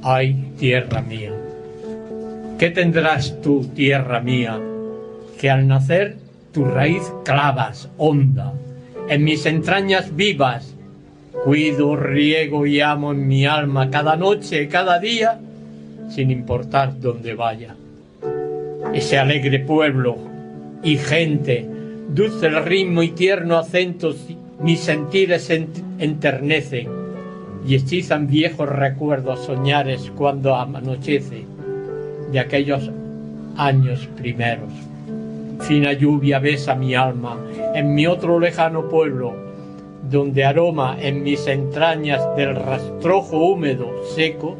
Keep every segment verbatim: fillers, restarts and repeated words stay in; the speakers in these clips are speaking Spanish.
Ay, tierra mía, ¿qué tendrás tú, tierra mía, que al nacer tu raíz clavas honda en mis entrañas vivas? Cuido, riego y amo en mi alma cada noche, cada día, sin importar dónde vaya. Ese alegre pueblo y gente, dulce el ritmo y tierno acento, mis sentires enternecen y hechizan viejos recuerdos soñares cuando anochece de aquellos años primeros. Fina lluvia besa mi alma en mi otro lejano pueblo, donde aroma en mis entrañas del rastrojo húmedo seco,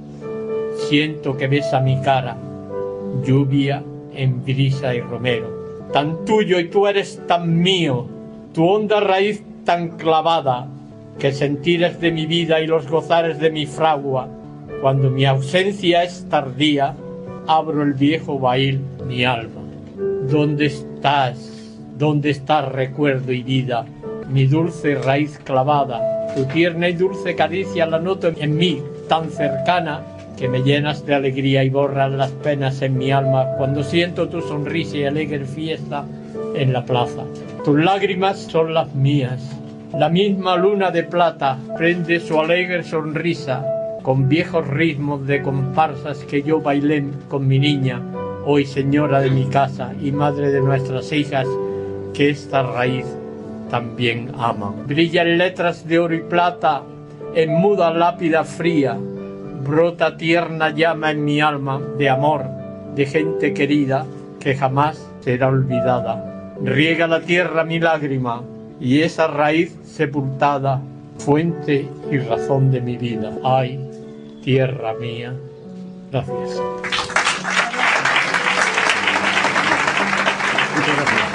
siento que besa mi cara, lluvia en brisa y romero. Tan tuyo y tú eres tan mío, tu honda raíz tan clavada, que sentires de mi vida y los gozares de mi fragua, cuando mi ausencia es tardía, abro el viejo baúl, mi alma. ¿Dónde estás? ¿Dónde estás, recuerdo y vida? Mi dulce raíz clavada, tu tierna y dulce caricia la noto en mí, tan cercana, que me llenas de alegría y borras las penas en mi alma cuando siento tu sonrisa y alegre fiesta en la plaza. Tus lágrimas son las mías, la misma luna de plata prende su alegre sonrisa con viejos ritmos de comparsas que yo bailé con mi niña, hoy señora de mi casa y madre de nuestras hijas, que esta raíz también aman. Brilla en letras de oro y plata, en muda lápida fría, brota tierna llama en mi alma de amor, de gente querida que jamás será olvidada. Riega la tierra mi lágrima y esa raíz sepultada, fuente y razón de mi vida. Ay, tierra mía. Gracias. Muchas gracias.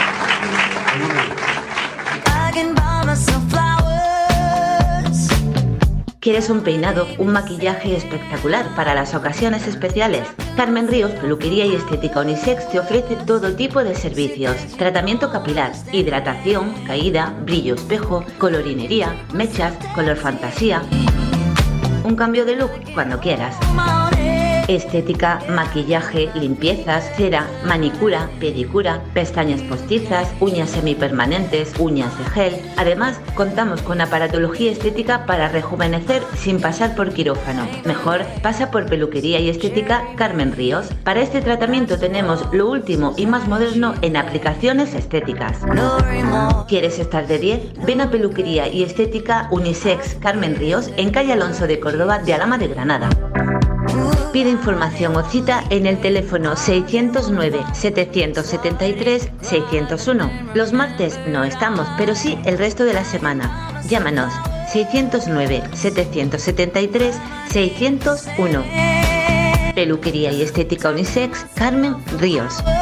¿Quieres un peinado, un maquillaje espectacular para las ocasiones especiales? Carmen Ríos, Peluquería y Estética Unisex te ofrece todo tipo de servicios. Tratamiento capilar, hidratación, caída, brillo espejo, colorinería, mechas, color fantasía. Un cambio de look cuando quieras. Estética, maquillaje, limpiezas, cera, manicura, pedicura, pestañas postizas, uñas semipermanentes, uñas de gel. Además, contamos con aparatología estética para rejuvenecer sin pasar por quirófano. Mejor, pasa por Peluquería y Estética Carmen Ríos. Para este tratamiento tenemos lo último y más moderno en aplicaciones estéticas. ¿Quieres estar de diez? Ven a Peluquería y Estética Unisex Carmen Ríos en calle Alonso de Córdoba de Alhama de Granada. Pide información o cita en el teléfono seiscientos nueve, setecientos setenta y tres, seiscientos uno. Los martes no estamos, pero sí el resto de la semana. Llámanos seiscientos nueve, setecientos setenta y tres, seiscientos uno. Peluquería y Estética Unisex Carmen Ríos.